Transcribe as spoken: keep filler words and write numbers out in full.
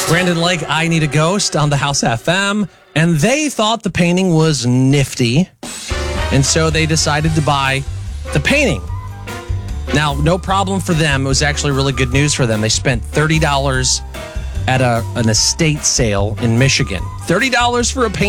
Brandon Lake, I Need a Ghost on the House F M. And they thought the painting was nifty. And so they decided to buy the painting. Now, no problem for them. It was actually really good news for them. They spent thirty dollars at a, an estate sale in Michigan. thirty dollars for a painting.